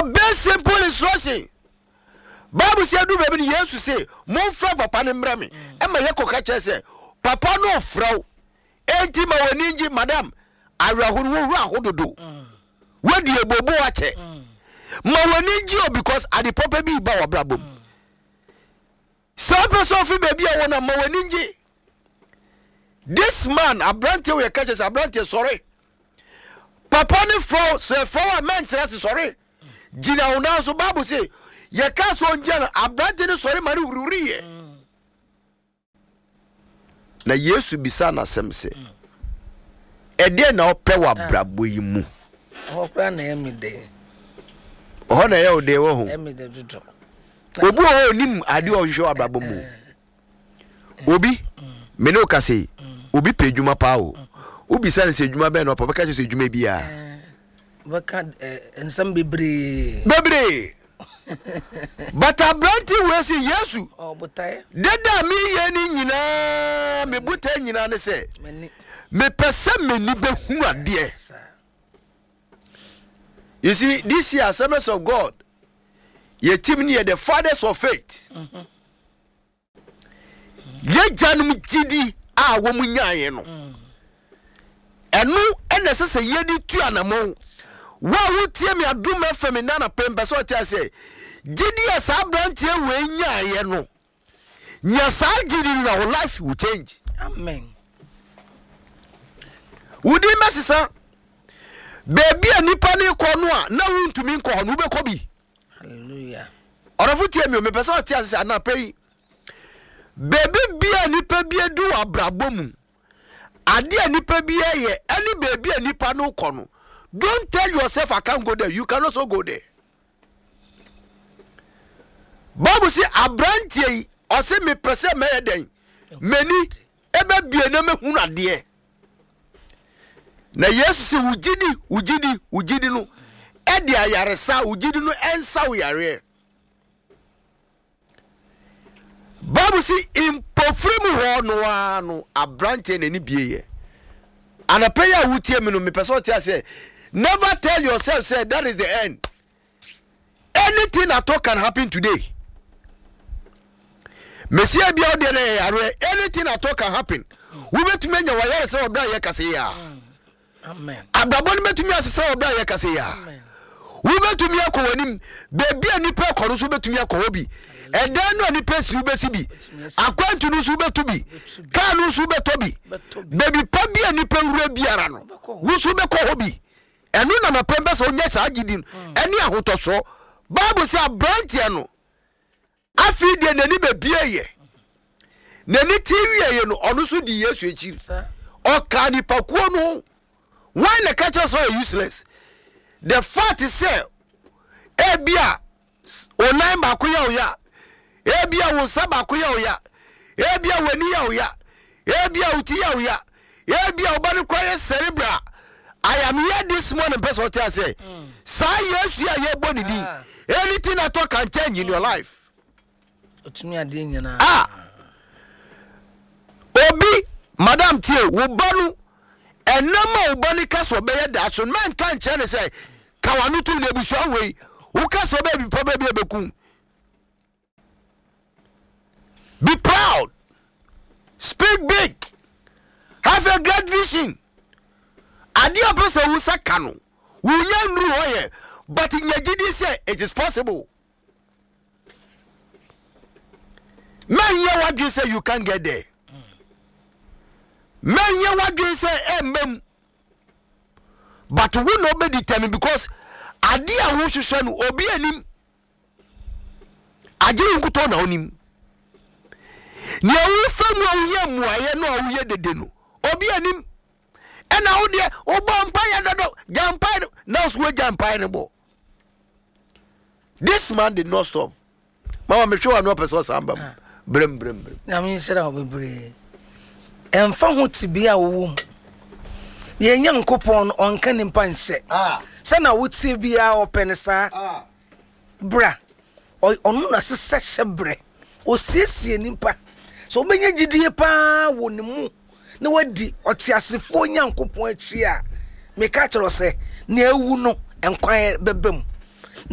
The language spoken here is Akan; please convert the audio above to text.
Obey simple instruction. Bible say do baby Jesus say mon fra papa ne mra me. E ma ye koka che say papa no fra o. Enti ma woni ngi madam awrahuru wo ahododo. Wodi ebobo ache. Ma woni ngi o because ade papa bi ba wabrabom. So person fi baby a wona ma woni ngi. This man abrante we catches abrante sorry. Papa ne fra so fra man trust sorry. Jina una so Bible say ye ka so njana abrante ne sorry mari ururiye. Na Yesu bisa na semse. Ede na ope wa brabo yi mu. Okra na emide. Oho na ye ode wo ho. Emide dodo. Obu o nim ade o hwe abrabo mu. Obi me no ka sei. Obi pe djuma pa o. Obi sa ne se djuma be no papa ka se djuma bia. Baka ensam bebre. But abranti we say Yesu. Oh botae. Deda mi ye ni nyina me botae nyina ne se. Me pese me ni be hu ade. You see, this year Assemblies of God, ye team near the fathers of faith. Ye janum jidi a wo mu nyaye no. Enu enese se ye di tu anamo. Wa wutie me adum FM na na pembe so tia se. Jidi asa brantie we nyaye no. Nya sa jidi na life will change. Amen. Udi mesisa baby anipa ni ko no a na wuntumi nko ho no be ko bi. Hallelujah. Orofo tie me pese o tia se na pei. Baby bia nipa bia du abrabom. Ade anipa bia ye any baby anipa no ko no. Don't tell yourself I can't go there. You can also go there. Bible say abrantie o se me pese me eden. Meni ebe bia na me hunu ade. Na Yesu se ujidi no ede ayaresa ujidi no ensa wo yare. Bible say impofremu ho no ano abrante na ni bieye. Anapeya wutie me no me pese o tia say never tell yourself say that is the end. Anything at all can happen today. Mesia bia ode na yare anything at all can happen. We bet me nya wayare say obra ye kase ya. Amen. Ababon metumi asese obra ye kase ya. Amen. We betumi akowanim baby anipa akoro so betumi akowobi. Edan no anipa si ubesi bi. Akwantu no so betubi. Ka no so betobi. Baby pa bi anipa wura biara no. Wo so be ko hobi. Enu na mapembe so nya sa agidin. Eni ahotoso. Bible say abrantia no. Afi de nani be bieye. Nani tiwie ye no onu so di Yesu echi. O ka ni pakuo no. Why the catcher so useless? The fact is say ebia online ba ko ya oya. Ebia wo saba ko ya oya. Ebia wani ya oya. Ebia uti ya oya. Ebia obani kwaye cerebral. I am here this morning person what I say. Say yes you are here born din. Anything at all can change in your life. Otumi ade nyana. Obi madam tie wo banu enama ubani kaso beye dacho man kan chene say kawanu tu na buso we wo kaso be bi pa be bekum. Be proud. Speak big. Have a great vision. Adia person who sakano. We nru hoye but in yagidi say it is possible. Man hear what you say you can't get there. Man hear what you say mem. But we no be determined because adia who should no obi anim. Aje nkuto na onim. Ni awu famu awuye muaye no awuye dede no. Obi anim. And now there obampire dodo jampire now so jampire no bo. This man did not stop. Mama me show no person samba. Brem. Na me sira obebre. Emfa ho tibia wo. Ye nyankopon onka ni mpa nse. Se na wo tibia opensa. Bra. Onu na sese shebre. O siesie nimpa. So obenya gidie pa wo ne mu. Na wadi otiasefo nyankopon achi a me ka kyero se na ewu no enkwan bebem